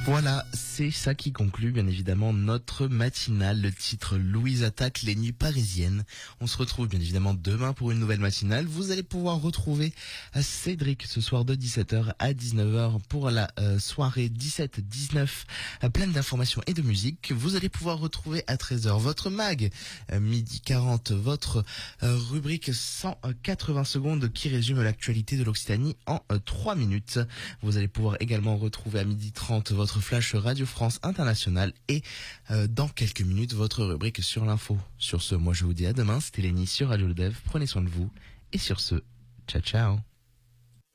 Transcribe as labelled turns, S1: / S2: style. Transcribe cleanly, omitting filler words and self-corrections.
S1: Voilà, c'est ça qui conclut bien évidemment notre matinale. Le titre Louise attaque les nuits parisiennes. On se retrouve bien évidemment demain pour une nouvelle matinale. Vous allez pouvoir retrouver Cédric ce soir de 17h à 19h pour la soirée 17-19, pleine d'informations et de musique. Vous allez pouvoir retrouver à 13h votre mag, midi 40, votre rubrique 180 secondes qui résume l'actualité de l'Occitanie en 3 minutes. Vous allez pouvoir également retrouver à midi 30 votre flash Radio France International et dans quelques minutes votre rubrique sur l'info. Sur ce, moi je vous dis à demain, c'était Lénie sur Radio Le Dev, prenez soin de vous et sur ce, ciao ciao.